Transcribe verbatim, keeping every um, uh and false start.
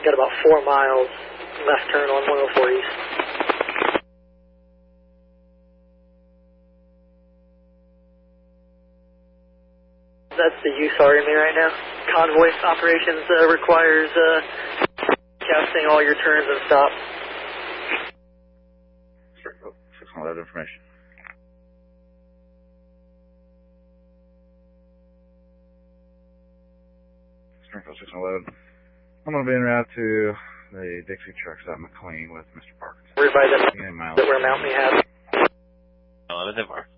got about four miles left turn on one oh four East. That's the use R M A right now. Convoy operations uh, requires uh, casting all your turns and stops. six one eleven information. Springfield six one eleven. I'm going to be en route to the Dixie trucks at McLean with Mister Parkinson. Everybody that, that where Mount me has. eleven, ten four.